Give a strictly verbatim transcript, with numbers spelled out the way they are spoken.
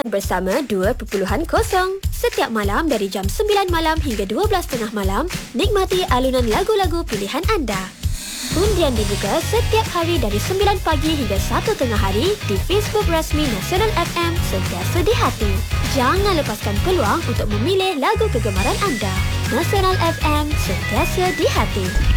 bersama dua perpuluhan kosong. Setiap malam dari jam sembilan malam hingga dua belas tiga puluh malam, nikmati alunan lagu-lagu pilihan anda. Undian dibuka setiap hari dari sembilan pagi hingga satu tengah hari di Facebook rasmi Nasional F M, sentiasa di hati. Jangan lepaskan peluang untuk memilih lagu kegemaran anda. Nasional F M, sentiasa di hati.